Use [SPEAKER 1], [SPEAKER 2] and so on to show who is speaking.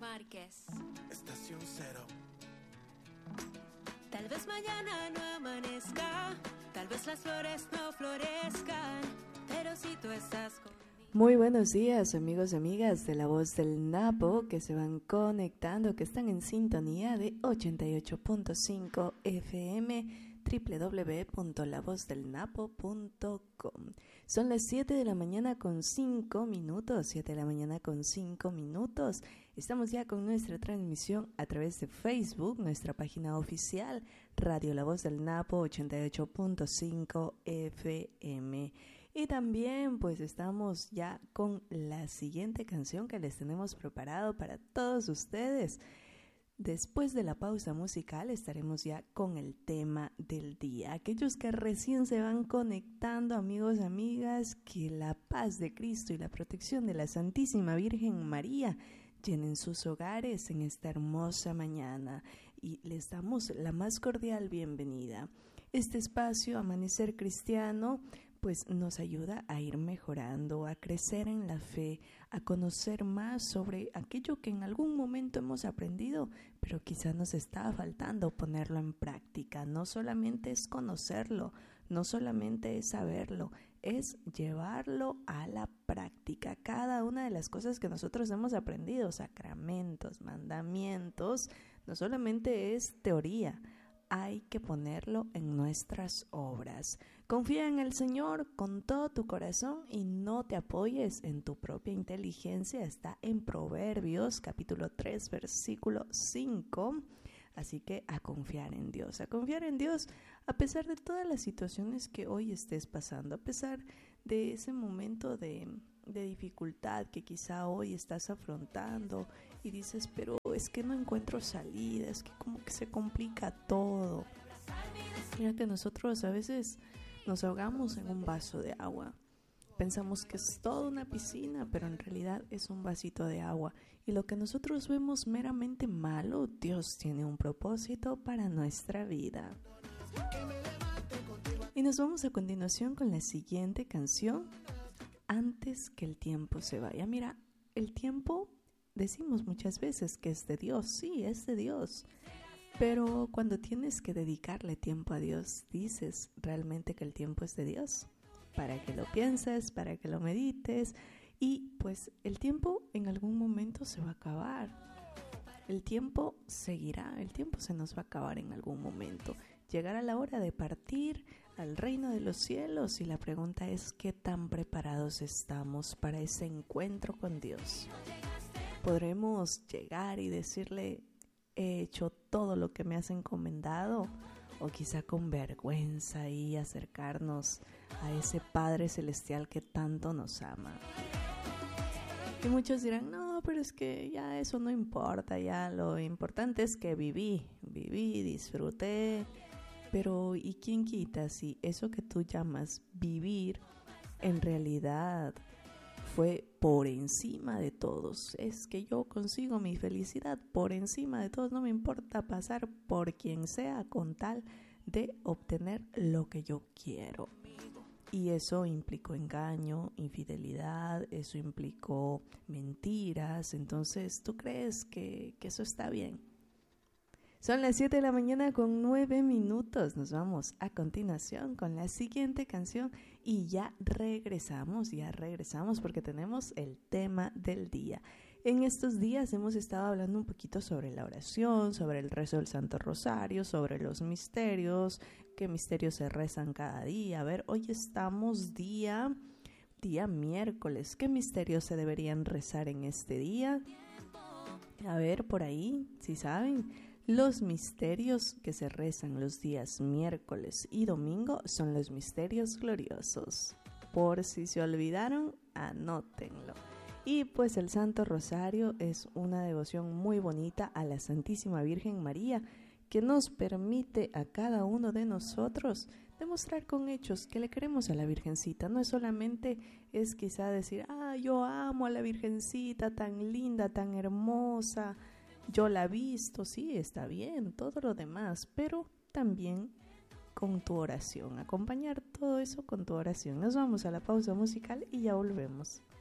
[SPEAKER 1] Márquez.
[SPEAKER 2] Estación Cero.
[SPEAKER 1] Tal vez mañana no amanezca, tal vez las flores no florezcan, pero si tú estás conmigo.
[SPEAKER 3] Muy buenos días, amigos y amigas de La Voz del Napo que se van conectando, que están en sintonía de 88.5 FM, www.lavozdelnapo.com. Son las 7 de la mañana con 5 minutos, 7 de la mañana con 5 minutos. Estamos ya con nuestra transmisión a través de Facebook, nuestra página oficial, Radio La Voz del Napo 88.5 FM. Y también pues estamos ya con la siguiente canción que les tenemos preparado para todos ustedes. Después de la pausa musical estaremos ya con el tema del día. Aquellos que recién se van conectando, amigos y amigas, que la paz de Cristo y la protección de la Santísima Virgen María llenen sus hogares en esta hermosa mañana y les damos la más cordial bienvenida. Este espacio, Amanecer Cristiano, pues nos ayuda a ir mejorando, a crecer en la fe, a conocer más sobre aquello que en algún momento hemos aprendido, pero quizás nos estaba faltando ponerlo en práctica. No solamente es conocerlo, no solamente es saberlo, es llevarlo a la práctica. Cada una de las cosas que nosotros hemos aprendido, sacramentos, mandamientos, no solamente es teoría, hay que ponerlo en nuestras obras. Confía en el Señor con todo tu corazón y no te apoyes en tu propia inteligencia. Está en Proverbios capítulo 3 versículo 5. Así que a confiar en Dios a pesar de todas las situaciones que hoy estés pasando, a pesar de ese momento de dificultad que quizá hoy estás afrontando y dices, pero es que no encuentro salida, es que como que se complica todo. Mira que nosotros a veces nos ahogamos en un vaso de agua. Pensamos que es toda una piscina, pero en realidad es un vasito de agua. Y lo que nosotros vemos meramente malo, Dios tiene un propósito para nuestra vida. Y nos vamos a continuación con la siguiente canción, Antes que el tiempo se vaya. Mira, el tiempo, decimos muchas veces que es de Dios, sí, es de Dios. Pero cuando tienes que dedicarle tiempo a Dios, ¿dices realmente que el tiempo es de Dios? Para que lo pienses, para que lo medites. Y pues el tiempo en algún momento se va a acabar. El tiempo seguirá, el tiempo se nos va a acabar en algún momento. Llegará la hora de partir al reino de los cielos y la pregunta es ¿qué tan preparados estamos para ese encuentro con Dios? ¿Podremos llegar y decirle he hecho todo lo que me has encomendado? O quizá con vergüenza y acercarnos a ese Padre Celestial que tanto nos ama. Y muchos dirán, no, pero es que ya eso no importa, ya lo importante es que viví, disfruté. Pero ¿y quién quita si eso que tú llamas vivir en realidad fue por encima de todos? Es que yo consigo mi felicidad por encima de todos, no me importa pasar por quien sea con tal de obtener lo que yo quiero. Y eso implicó engaño, infidelidad, eso implicó mentiras. Entonces, ¿tú crees que eso está bien? Son las 7 de la mañana con 9 minutos. Nos vamos a continuación con la siguiente canción y ya regresamos porque tenemos el tema del día. En estos días hemos estado hablando un poquito sobre la oración, sobre el rezo del Santo Rosario, sobre los misterios, qué misterios se rezan cada día. A ver, hoy estamos día miércoles. ¿Qué misterios se deberían rezar en este día? A ver, por ahí, si saben. Los misterios que se rezan los días miércoles y domingo son los misterios gloriosos. Por si se olvidaron, anótenlo. Y pues el Santo Rosario es una devoción muy bonita a la Santísima Virgen María que nos permite a cada uno de nosotros demostrar con hechos que le queremos a la Virgencita. No es solamente es quizá decir, yo amo a la Virgencita tan linda, tan hermosa, yo la he visto, sí, está bien, todo lo demás, pero también con tu oración, acompañar todo eso con tu oración. Nos vamos a la pausa musical y ya volvemos.